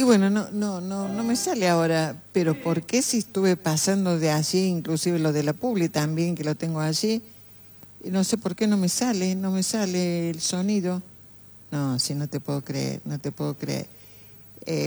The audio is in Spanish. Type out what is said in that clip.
Y bueno, no me sale ahora, pero ¿por qué si estuve pasando de allí, inclusive lo de la Publi también, que lo tengo allí? Y no sé por qué no me sale el sonido. No, sí, no te puedo creer, no te puedo creer.